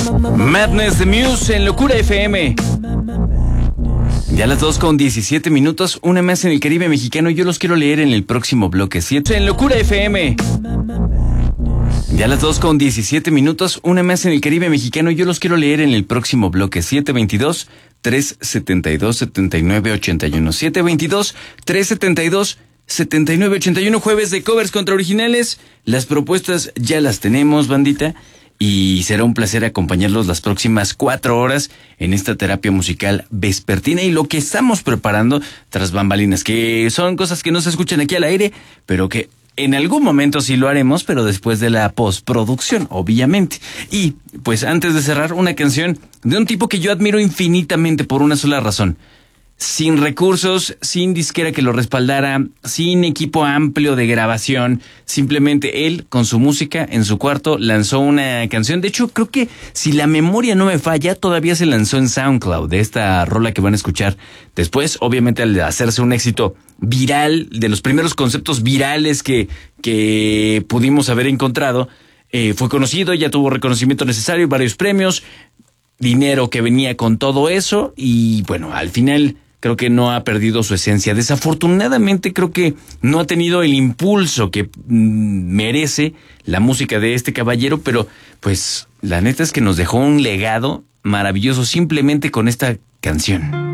Madness the Muse en Locura FM. Ya las 2:17, una más en el Caribe mexicano. Yo los quiero leer en el próximo bloque 7 en Locura FM. Ya las 2:17, una más en el Caribe mexicano. Yo los quiero leer en el próximo bloque 722-372-7981. 722-372-7981. Jueves de covers contra originales. Las propuestas ya las tenemos, bandita. Y será un placer acompañarlos las próximas 4 horas en esta terapia musical vespertina y lo que estamos preparando tras bambalinas, que son cosas que no se escuchan aquí al aire, pero que en algún momento sí lo haremos, pero después de la postproducción, obviamente. Y, pues antes de cerrar, una canción de un tipo que yo admiro infinitamente por una sola razón. Sin recursos, sin disquera que lo respaldara, sin equipo amplio de grabación, simplemente él con su música en su cuarto lanzó una canción. De hecho, creo que si la memoria no me falla, todavía se lanzó en SoundCloud de esta rola que van a escuchar después. Obviamente al hacerse un éxito viral, de los primeros conceptos virales que pudimos haber encontrado, fue conocido, ya tuvo reconocimiento necesario, varios premios, dinero que venía con todo eso y bueno, al final creo que no ha perdido su esencia. Desafortunadamente creo que no ha tenido el impulso que merece la música de este caballero, pero pues la neta es que nos dejó un legado maravilloso simplemente con esta canción.